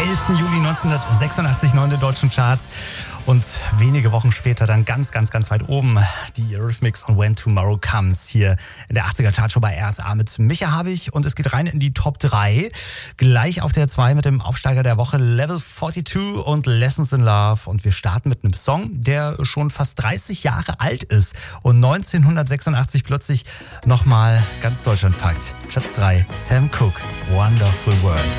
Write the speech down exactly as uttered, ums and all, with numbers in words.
elften Juli neunzehnhundertsechsundachtzig neu in den deutschen Charts. Und wenige Wochen später dann ganz, ganz, ganz weit oben die Eurythmics und When Tomorrow Comes hier in der achtziger Chartshow bei R S A mit Micha Habich. Und es geht rein in die Top drei. Gleich auf der zwei mit dem Aufsteiger der Woche Level zweiundvierzig und Lessons in Love. Und wir starten mit einem Song, der schon fast dreißig Jahre alt ist und neunzehnhundertsechsundachtzig plötzlich nochmal ganz Deutschland packt. Platz drei, Sam Cooke, Wonderful World.